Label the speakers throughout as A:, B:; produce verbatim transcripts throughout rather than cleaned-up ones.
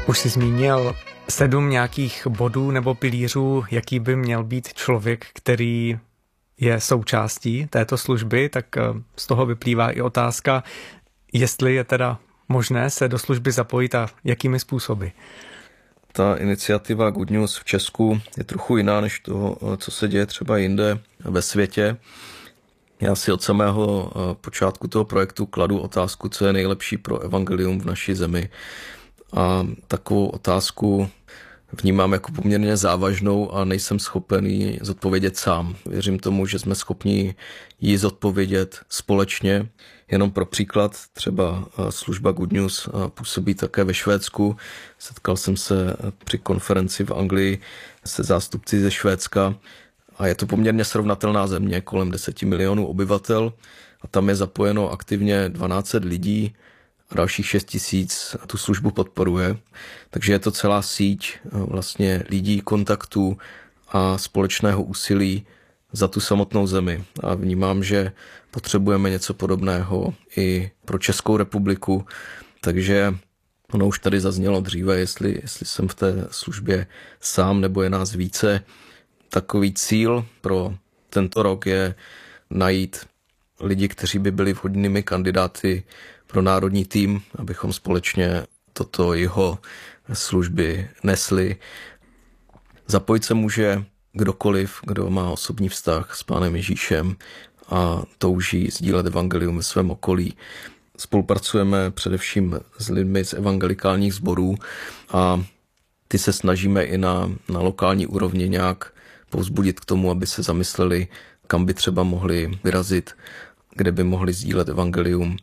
A: Už jsi zmínil sedm nějakých bodů nebo pilířů, jaký by měl být člověk, který je součástí této služby, tak z toho vyplývá i otázka, jestli je teda možné se do služby zapojit a jakými způsoby.
B: Ta iniciativa Good News v Česku je trochu jiná než to, co se děje třeba jinde ve světě. Já si od samého počátku toho projektu kladu otázku, co je nejlepší pro evangelium v naší zemi. A takovou otázku vnímám jako poměrně závažnou a nejsem schopen ji zodpovědět sám. Věřím tomu, že jsme schopni ji zodpovědět společně. Jenom pro příklad, třeba služba Good News působí také ve Švédsku. Setkal jsem se při konferenci v Anglii se zástupci ze Švédska a je to poměrně srovnatelná země, kolem deset milionů obyvatel a tam je zapojeno aktivně dvanáct set lidí a dalších šest tisíc tu službu podporuje. Takže je to celá síť vlastně lidí, kontaktů a společného úsilí za tu samotnou zemi. A vnímám, že potřebujeme něco podobného i pro Českou republiku. Takže ono už tady zaznělo dříve, jestli, jestli jsem v té službě sám nebo je nás více. Takový cíl pro tento rok je najít lidi, kteří by byli vhodnými kandidáty pro národní tým, abychom společně toto jeho služby nesli. Zapojit se může kdokoliv, kdo má osobní vztah s Pánem Ježíšem a touží sdílet evangelium ve svém okolí. Spolupracujeme především s lidmi z evangelikálních sborů a ty se snažíme i na, na lokální úrovni nějak povzbudit k tomu, aby se zamysleli, kam by třeba mohli vyrazit, kde by mohli sdílet evangelium.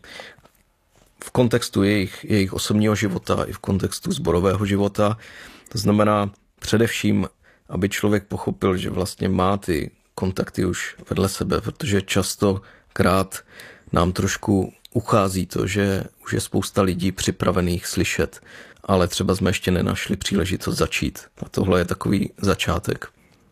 B: V kontextu jejich, jejich osobního života i v kontextu sborového života. To znamená především, aby člověk pochopil, že vlastně má ty kontakty už vedle sebe, protože častokrát nám trošku uchází to, že už je spousta lidí připravených slyšet, ale třeba jsme ještě nenašli příležitost začít. A tohle je takový začátek.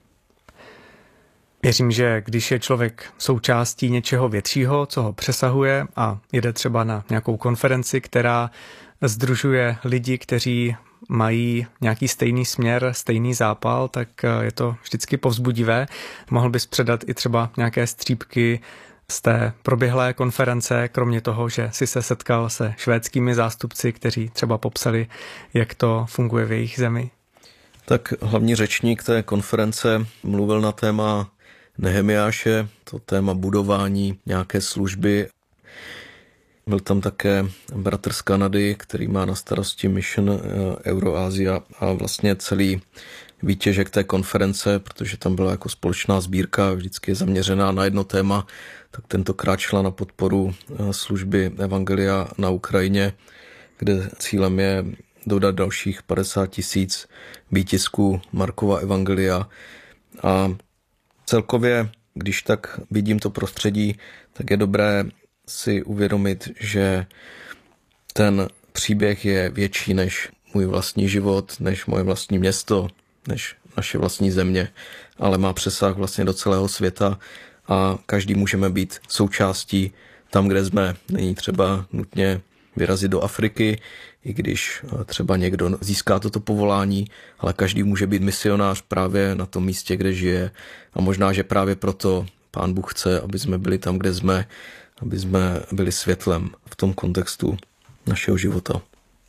A: Věřím, že když je člověk součástí něčeho většího, co ho přesahuje a jede třeba na nějakou konferenci, která sdružuje lidi, kteří mají nějaký stejný směr, stejný zápal, tak je to vždycky povzbudivé. Mohl bys předat i třeba nějaké střípky z té proběhlé konference, kromě toho, že si se setkal se švédskými zástupci, kteří třeba popsali, jak to funguje v jejich zemi?
B: Tak hlavní řečník té konference mluvil na téma Nehemiáše, to téma budování nějaké služby. Byl tam také bratr z Kanady, který má na starosti Mission Euroasia a vlastně celý výtěžek té konference, protože tam byla jako společná sbírka, vždycky je zaměřená na jedno téma, tak tentokrát šla na podporu služby Evangelia na Ukrajině, kde cílem je dodat dalších padesát tisíc výtisků Markova Evangelia. A celkově, když tak vidím to prostředí, tak je dobré si uvědomit, že ten příběh je větší než můj vlastní život, než moje vlastní město, než naše vlastní země, ale má přesah vlastně do celého světa a každý můžeme být součástí tam, kde jsme. Není třeba nutně vyrazit do Afriky, i když třeba někdo získá toto povolání, ale každý může být misionář právě na tom místě, kde žije a možná, že právě proto Pán Bůh chce, aby jsme byli tam, kde jsme, aby jsme byli světlem v tom kontextu našeho života.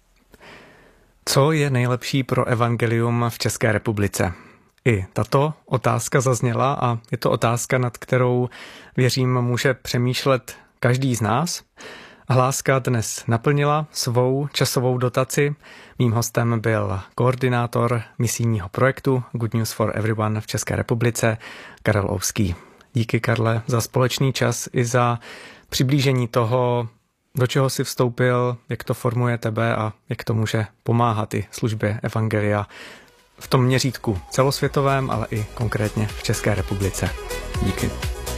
A: Co je nejlepší pro evangelium v České republice? I tato otázka zazněla a je to otázka, nad kterou, věřím, může přemýšlet každý z nás. Hláska dnes naplnila svou časovou dotaci. Mým hostem byl koordinátor misijního projektu Good News for Everyone v České republice Karel Ouský. Díky, Karle, za společný čas i za přiblížení toho, do čeho jsi vstoupil, jak to formuje tebe a jak to může pomáhat i službě evangelia v tom měřítku celosvětovém, ale i konkrétně v České republice.
B: Díky.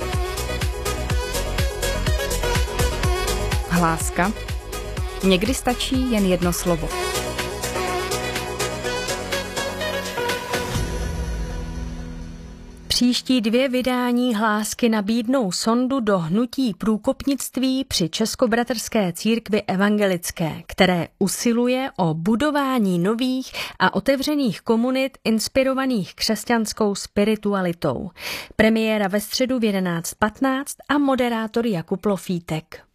C: Hláska. Někdy stačí jen jedno slovo.
D: Příští dvě vydání Hlásky nabídnou sondu do hnutí průkopnictví při Českobratrské církvi evangelické, které usiluje o budování nových a otevřených komunit inspirovaných křesťanskou spiritualitou. Premiéra ve středu v jedenáct patnáct a moderátor Jakub Lofítek.